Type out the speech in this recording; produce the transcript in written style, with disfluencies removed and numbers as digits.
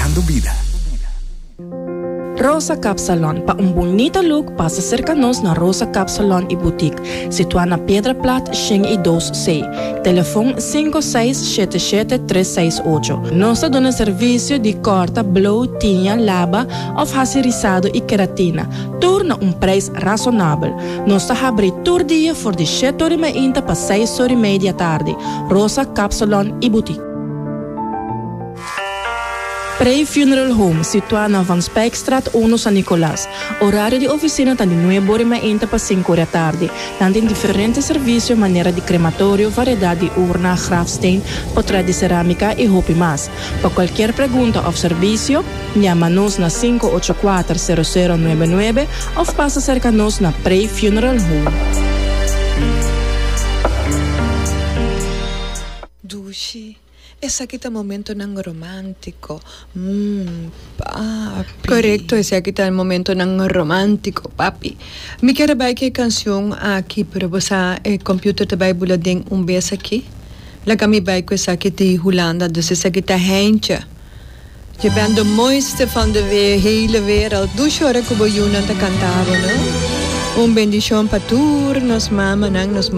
Celebrando vida. Rosa Cap Salon. Pa un bonito look, passa cerca-nos na Rosa Cap Salon e Boutique. Situada na Pedra Plat, Xing e 2C. Telefone 5677-368. Nós damos serviço de corta, blow, tinha, laba, of racirizado e queratina. Tudo a preço razonável. Nós abrimos todo dia por de 7h30 para 6h30 da tarde. Rosa Cap Salon e Boutique. Pre-Funeral Home, situado na Van Spijkstraat 1 San Nicolás. Horário de oficina está de 9h30 para 5h da tarde. Tem diferentes serviços, maneira de crematório, variedade de urna, grafsteen, portrait de cerâmica e roupa mais. Para qualquer pergunta ou serviço, chama-nos na 584-0099 ou passa cerca-nos na Pre-Funeral Home. Dushi. Ese aquí está momento nang romántico. Papi. Correcto, ese aquí está el momento nang romántico, papi. Me quero vai que canção aqui para você computer também bulading beso aqui. Laga me vai com essa aqui de Holanda, dus essa aqui tá gente. Je bent de mooiste van de hele wereld. Dus hoor ik hoe jullie te cantaren, no? Un bendición para todos nos mama, nos